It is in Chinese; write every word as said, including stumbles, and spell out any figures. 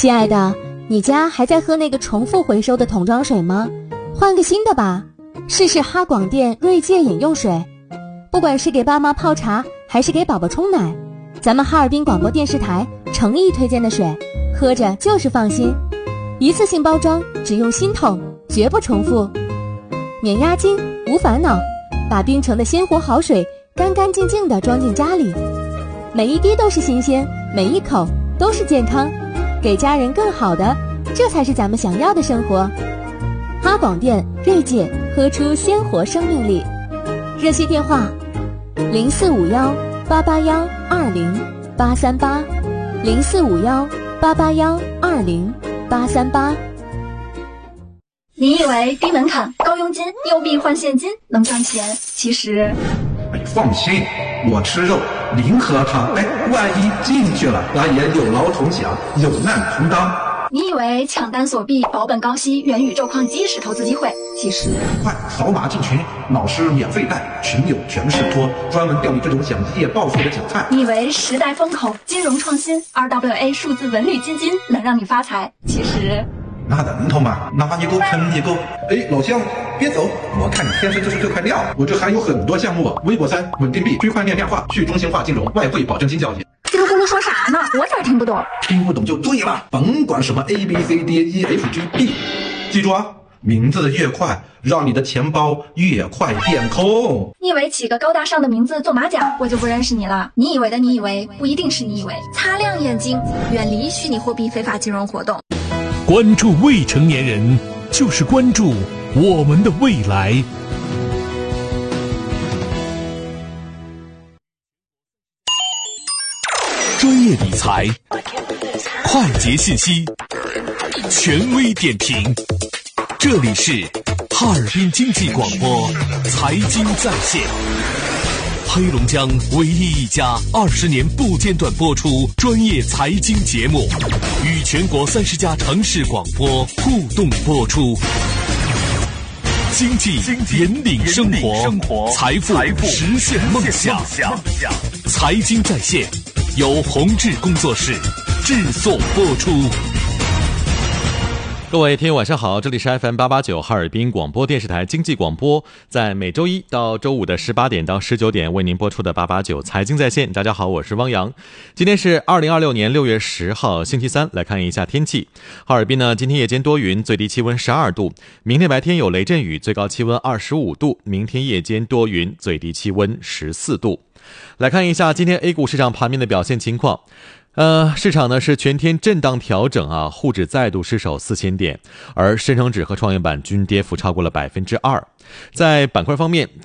亲爱的，你家还在喝那个重复回收的桶装水吗？换个新的吧，试试哈广电锐界饮用水。不管是给爸妈泡茶还是给宝宝冲奶，咱们哈尔滨广播电视台诚意推荐的水，喝着就是放心。一次性包装，只用新桶，绝不重复，免押金，无烦恼，把冰城的鲜活好水干干净净地装进家里，每一滴都是新鲜，每一口都是健康，给家人更好的，这才是咱们想要的生活。哈广电锐界，喝出鲜活生命力。热线电话零四五幺八八幺二零八三八，零四五幺八八幺二零八三八。 你以为低门槛、高佣金、又币换现金能赚钱？其实， 哎，放心，我吃肉，零喝汤。哎，万一进去了，咱也有劳同享，有难同当。 你以为抢单锁币、保本高息、元宇宙矿机是投资机会？其实， 快扫码进群，老师免费带，群友全是托，专门钓你这种想一夜暴富的韭菜。 你以为时代风口、金融创新、R W A 数字文旅基金能让你发财？其实， 那能头吗？拿一个坑一个。哎，老乡，别走，我看你天生就是这块料。我这还有很多项目，微博三、稳定币、区块链量化、去中心化金融、外汇保证金交易。 叽里咕噜说啥呢？我咋听不懂？ 听不懂就对了，甭管什么 A B C D E F G B， 记住啊，名字越快，让你的钱包越快变空。 你以为起个高大上的名字做马甲，我就不认识你了？你以为的你以为，不一定是你以为。擦亮眼睛，远离虚拟货币非法金融活动。 关注未成年人，就是关注我们的未来。专业理财，快捷信息，权威点评，这里是哈尔滨经济广播财经在线，黑龙江唯一一家二十年不间断播出专业财经节目，与全国三十家城市广播互动播出。经济引领生活，财富实现梦想。财经在线由宏志工作室制作播出。 各位听友晚上好，这里是 F M 八八九哈尔滨广播电视台经济广播，在每周一到周五的十八点到十九点为您播出的八八九财经在线。大家好，我是汪洋。今天是二零二六年六月十号星期三，来看一下天气。哈尔滨呢，今天夜间多云，最低气温十二度，明天白天有雷阵雨，最高气温二十五度，明天夜间多云，最低气温十四度。来看一下今天 A 股市场盘面的表现情况。呃，市场呢是全天震荡调整啊，沪指再度失守四千点，而深成指和创业板均跌幅超过了百分之二。在板块方面，